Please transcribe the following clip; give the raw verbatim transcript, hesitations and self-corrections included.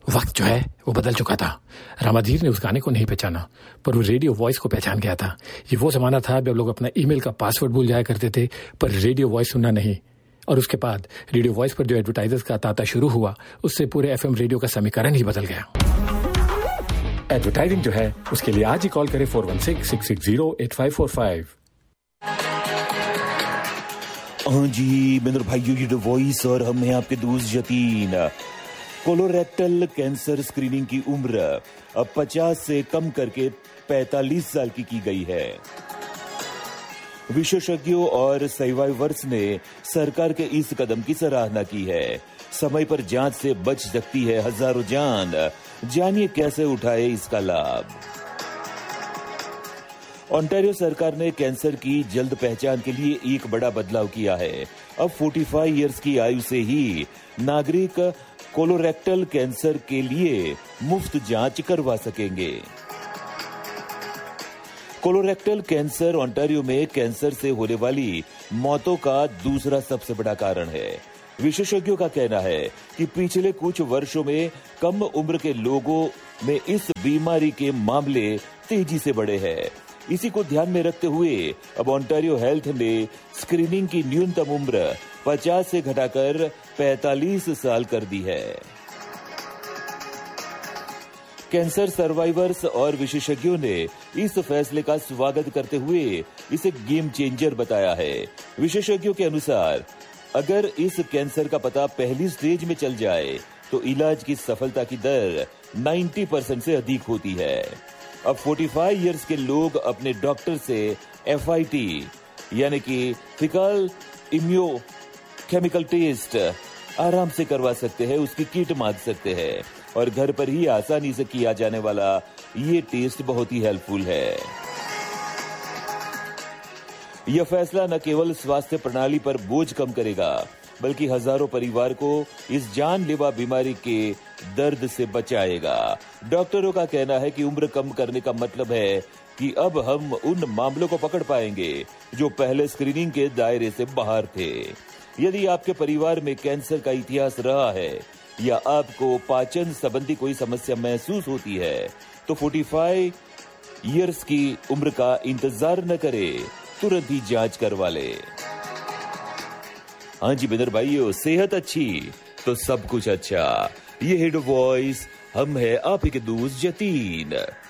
वक्त जो है वो बदल चुका था। रामाधीर ने उस गाने को नहीं पहचाना, पर वो रेडियो वॉइस को पहचान गया था। ये वो जमाना था जब लोग अपना ईमेल का पासवर्ड भूल जाया करते थे, पर रेडियो वॉइस सुनना नहीं। और उसके बाद रेडियो वॉइस पर जो एडवर्टाइजर्स का तांता शुरू हुआ, उससे पूरे एफएम रेडियो का समीकरण ही बदल गया। एडवर्टाइजिंग जो है उसके लिए आज ही कॉल करें four one six six six zero eight five four five. हाँ जी मेरे भाइयों, ये वॉइस और हम हैं आपके दोस्त यतीन। कोलोरेक्टल कैंसर स्क्रीनिंग की उम्र अब पचास से कम करके पैंतालीस साल की की गई है। विशेषज्ञों और सर्वाइवर्स ने सरकार के इस कदम की सराहना की है। समय पर जांच से बच सकती है हजारों जान। जानिए कैसे उठाए इसका लाभ। ओंटारियो सरकार ने कैंसर की जल्द पहचान के लिए एक बड़ा बदलाव किया है। अब पैंतालीस इयर्स की आयु से ही नागरिक कोलोरेक्टल कैंसर के लिए मुफ्त जांच करवा सकेंगे। कोलोरेक्टल कैंसर ओंटारियो में कैंसर से होने वाली मौतों का दूसरा सबसे बड़ा कारण है। विशेषज्ञों का कहना है कि पिछले कुछ वर्षों में कम उम्र के लोगों में इस बीमारी के मामले तेजी से बढ़े हैं। इसी को ध्यान में रखते हुए अब ओंटारियो हेल्थ ने स्क्रीनिंग की न्यूनतम उम्र पचास से घटाकर पैंतालीस साल कर दी है। कैंसर सर्वाइवर्स और विशेषज्ञों ने इस फैसले का स्वागत करते हुए इसे गेम चेंजर बताया है। विशेषज्ञों के अनुसार अगर इस कैंसर का पता पहली स्टेज में चल जाए तो इलाज की सफलता की दर नब्बे परसेंट से अधिक होती है। अब पैंतालीस इयर्स के लोग अपने डॉक्टर से एफ आई टी यानी कि फिकल इम्यूनो केमिकल टेस्ट आराम से करवा सकते हैं, उसकी किट मांग सकते हैं और घर पर ही आसानी से किया जाने वाला ये टेस्ट बहुत ही हेल्पफुल है। यह फैसला न केवल स्वास्थ्य प्रणाली पर बोझ कम करेगा बल्कि हजारों परिवार को इस जानलेवा बीमारी के दर्द से बचाएगा। डॉक्टरों का कहना है कि उम्र कम करने का मतलब है कि अब हम उन मामलों को पकड़ पाएंगे जो पहले स्क्रीनिंग के दायरे से बाहर थे। यदि आपके परिवार में कैंसर का इतिहास रहा है या आपको पाचन संबंधी कोई समस्या महसूस होती है तो पैंतालीस इयर्स की उम्र का इंतजार न करें, तुरंत ही जांच करवा ले। हाँ जी बिदर भाइयों, सेहत अच्छी तो सब कुछ अच्छा। ये हेड वॉइस हम है आप ही के दोस्त यतीन।